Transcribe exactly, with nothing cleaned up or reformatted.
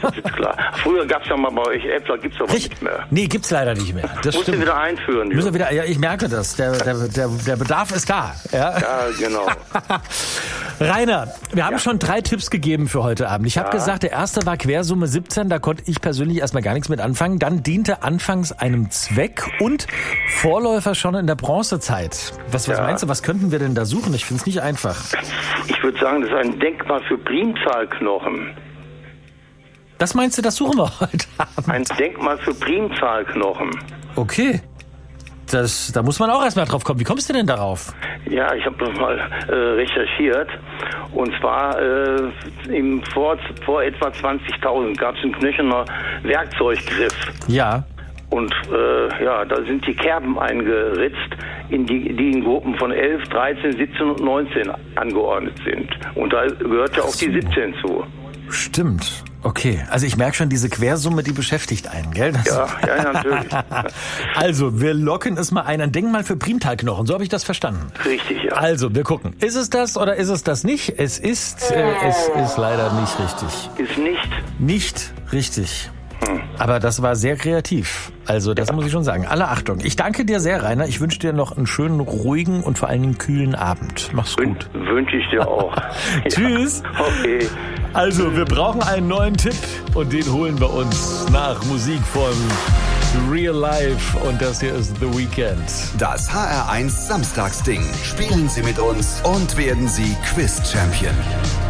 das ist klar. Früher gab es ja mal bei euch Äpfel, gibt es aber Richtig. nicht mehr. Nee, gibt's leider nicht mehr. Das Musst du stimmt. wieder einführen. Müssen wir Jürgen. wieder, ja, ich merke das. Der, der, der, der Bedarf ist da. Ja, Ja, genau. Rainer, wir haben Ja. schon drei Tipps gegeben für heute Abend. Ich habe Ja. gesagt, der erste war Quersumme siebzehn, da konnte ich persönlich erstmal gar nichts mit anfangen. Dann diente anfangs einem Zweck und Vorläufer schon in der Bronzezeit. Was, was Ja. meinst du, was könnten wir denn da suchen? Ich finde es nicht einfach. Ich würde sagen, das ist ein Denkmal für Primzahlknochen. Das meinst du, das suchen wir heute Abend? Ein Denkmal für Primzahlknochen. Okay. Das, da muss man auch erstmal drauf kommen. Wie kommst du denn darauf? Ja, ich habe das mal äh, recherchiert. Und zwar äh, im vor, vor etwa zwanzigtausend gab es einen knöcherner Werkzeuggriff. Ja. Und äh, ja, da sind die Kerben eingeritzt, in die, die in Gruppen von elf, dreizehn, siebzehn und neunzehn angeordnet sind. Und da gehört ja auch die siebzehn zu. Stimmt. Okay, also ich merke schon, diese Quersumme, die beschäftigt einen, gell? Das Ja, ja, natürlich. Also, wir locken es mal ein. Ein Denkmal für Primtalknochen, so habe ich das verstanden. Richtig, ja. Also, wir gucken. Ist es das oder ist es das nicht? Es ist, äh, es ist leider nicht richtig. Ist nicht. Nicht richtig. Aber das war sehr kreativ. Also, das muss ich schon sagen. Alle Achtung. Ich danke dir sehr, Rainer. Ich wünsche dir noch einen schönen, ruhigen und vor allen Dingen kühlen Abend. Mach's Wün gut. Wünsche ich dir auch. Tschüss. Ja, okay. Also, wir brauchen einen neuen Tipp und den holen wir uns nach Musik von Real Life und das hier ist The Weeknd. Das H R eins Samstagsding. Spielen Sie mit uns und werden Sie Quiz-Champion.